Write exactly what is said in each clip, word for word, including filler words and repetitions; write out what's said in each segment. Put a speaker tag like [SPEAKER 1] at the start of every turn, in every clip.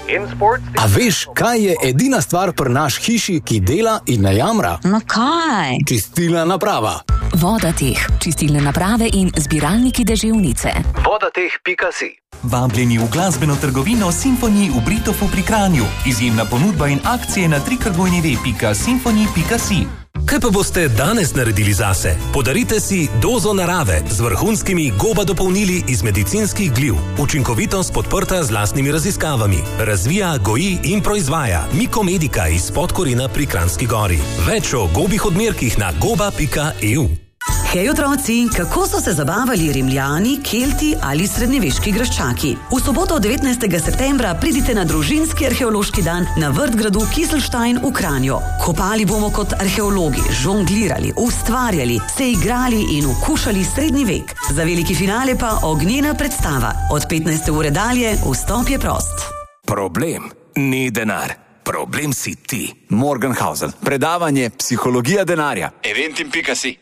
[SPEAKER 1] A veš, kaj je edina stvar pri naš hiši, ki dela in ne jamra?
[SPEAKER 2] No kaj?
[SPEAKER 1] Čistilna naprava.
[SPEAKER 3] Vodateh, čistilne naprave in zbiralniki deževnice.
[SPEAKER 1] vodateh pika si.
[SPEAKER 4] Vabljeni v glasbeno trgovino Symphony v Britofu pri Kranju. Izjemna ponudba in akcije na tri krat dvojni ve pika symphony pika si.
[SPEAKER 5] Kaj pa boste danes naredili zase? Podarite si dozo narave z vrhunskimi goba dopolnili iz medicinskih gliv. Učinkovitost podprta z lastnimi raziskavami. Razvija, goji in proizvaja Mikomedika iz Podkorina pri Kranjski Gori. Več o gobih odmerkih na goba pika e u.
[SPEAKER 6] Hej otroci, kako so se zabavali Rimljani, Kelti ali srednjeveški graščaki? V soboto devetnajstega septembra pridite na družinski arheološki dan na Vrtgradu Kieselstein v Kranju. Kopali bomo kot arheologi, žonglirali, ustvarjali, se igrali in okušali srednji vek. Za veliki finale pa ognjena predstava. Od petnajste ure dalje vstop je prost.
[SPEAKER 7] Problem ni denar. Problem si ti.
[SPEAKER 8] Morgenhausen. Predavanje Psihologija denarja.
[SPEAKER 7] Eventim pika si.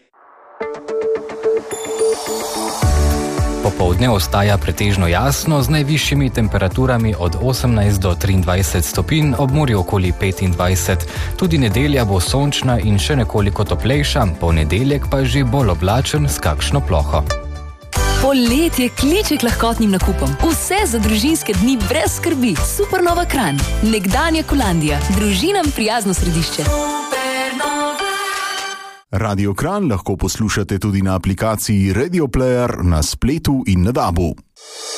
[SPEAKER 9] Popoldne ostaja pretežno jasno z najvišjimi temperaturami od osemnajst do triindvajset stopinj, ob morju okoli petindvajset. Tudi nedelja bo sončna in še nekoliko toplejša, ponedeljek pa že bolj oblačen s kakšno ploho.
[SPEAKER 3] Poletje kliče k lahkotnim nakupom. Vse za družinske dni brez skrbi. Supernova Kranj. Nekdanja Kolandija. Družinam prijazno središče.
[SPEAKER 10] Radio Kranj lahko poslušate tudi na aplikaciji Radio Player, na spletu in na dabu.